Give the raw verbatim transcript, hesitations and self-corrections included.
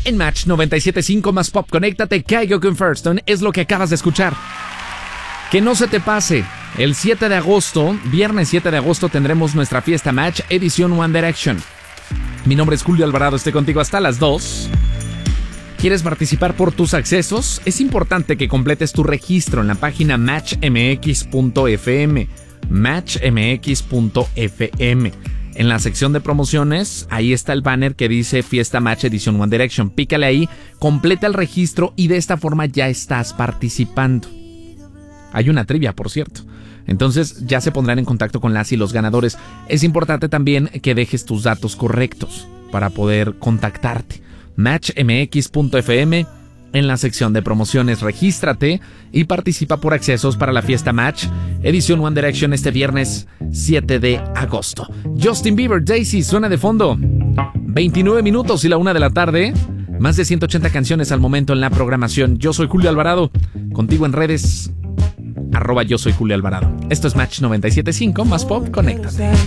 En Match noventa y siete punto cinco más pop, conéctate. Kygo con Firestone es lo que acabas de escuchar. Que no se te pase. El siete de agosto, viernes siete de agosto, tendremos nuestra fiesta Match edición One Direction. Mi nombre es Julio Alvarado, estoy contigo hasta las dos. ¿Quieres participar por tus accesos? Es importante que completes tu registro en la página match m x punto f m. match m x punto f m. En la sección de promociones, ahí está el banner que dice Fiesta Match Edición One Direction. Pícale ahí, completa el registro y de esta forma ya estás participando. Hay una trivia, por cierto. Entonces ya se pondrán en contacto con las y los ganadores. Es importante también que dejes tus datos correctos para poder contactarte. match m x punto f m. En la sección de promociones, regístrate y participa por accesos para la fiesta Match edición One Direction este viernes siete de agosto. Justin Bieber, Daisy, suena de fondo. veintinueve minutos y la una de la tarde. Más de ciento ochenta canciones al momento en la programación. Yo soy Julio Alvarado. Contigo en redes, arroba yo soy Julio Alvarado. Esto es Match noventa y siete punto cinco más pop, conéctate.